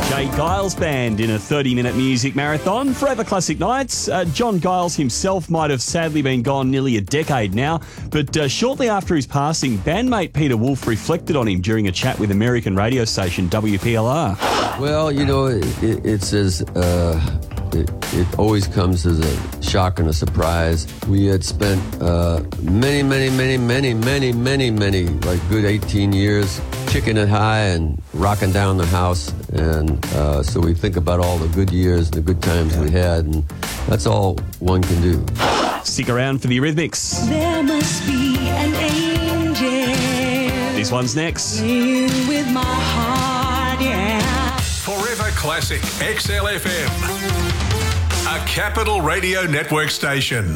Jay Giles Band in a 30-minute music marathon. Forever Classic Nights. John Giles himself might have sadly been gone nearly a decade now, but shortly after his passing, bandmate Peter Wolf reflected on him during a chat with American radio station WPLR. Well, you know, it always comes as a shock and a surprise. We had spent many, like good 18 years kicking it high and rocking down the house. And so we think about all the good years and the good times we had, and that's all one can do. Stick around for the Eurythmics. There must be an angel. This one's next. With my heart, yeah. Forever Classic XLFM. A Capital Radio Network station.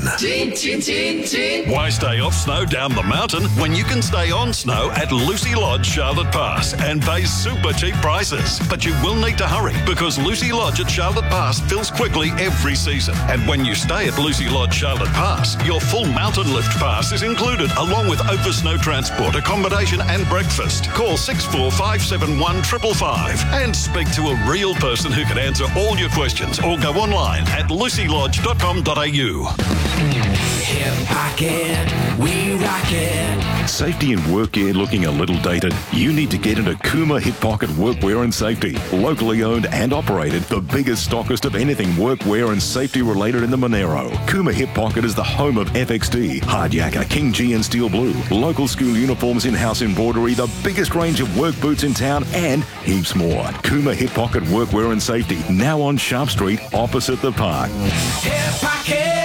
Why stay off snow down the mountain when you can stay on snow at Lucy Lodge, Charlotte Pass, and pay super cheap prices? But you will need to hurry because Lucy Lodge at Charlotte Pass fills quickly every season. And when you stay at Lucy Lodge, Charlotte Pass, your full mountain lift pass is included along with over snow transport, accommodation and breakfast. Call 6457 555 and speak to a real person who can answer all your questions, or go online at lucylodge.com.au. Hip pocket, we rock it. Safety and work gear looking a little dated? You need to get into Kuma Hip Pocket Workwear and Safety. Locally owned and operated, the biggest stockist of anything workwear and safety related in the Monero. Kuma Hip Pocket is the home of FXD, Hardyaker, King G and Steel Blue, local school uniforms, in-house embroidery, the biggest range of work boots in town, and heaps more. Kuma Hip Pocket Workwear and Safety, now on Sharp Street, opposite the park. Hip pocket.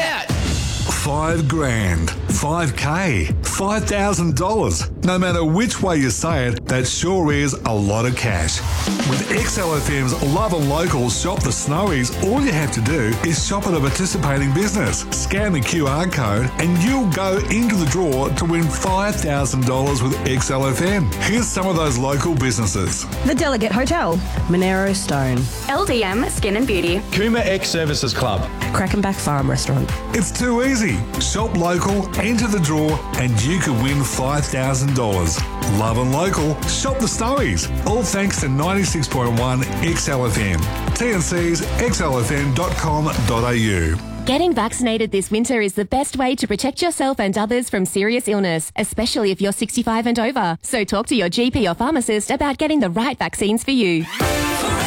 $5,000, $5K, $5,000. No matter which way you say it, that sure is a lot of cash. With XLFM's Love and Local Shop the Snowies, all you have to do is shop at a participating business, scan the QR code, and you'll go into the draw to win $5,000 with XLFM. Here's some of those local businesses. The Delegate Hotel, Monero Stone, LDM Skin and Beauty, Kuma X Services Club, Crackenback Farm Restaurant. It's too easy. Shop local, enter the draw, and you could win $5,000. Love and Local, shop the Snowies. All thanks to 96.1 XLFM. TNC's xlfm.com.au. Getting vaccinated this winter is the best way to protect yourself and others from serious illness, especially if you're 65 and over. So talk to your GP or pharmacist about getting the right vaccines for you.